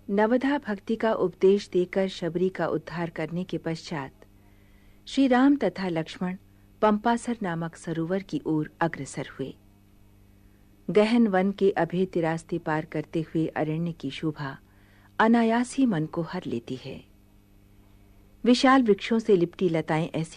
नवधा भक्ति का उपदेश देकर शबरी का उद्धार करने के पश्चात श्री राम तथा लक्ष्मण पंपासर नामक सरोवर की ओर अग्रसर हुए। गहन वन के अभेद्य रास्ते पार करते हुए अरण्य की शोभा अनायास ही मन को हर लेती है। विशाल वृक्षों से लिपटी लताएं ऐसी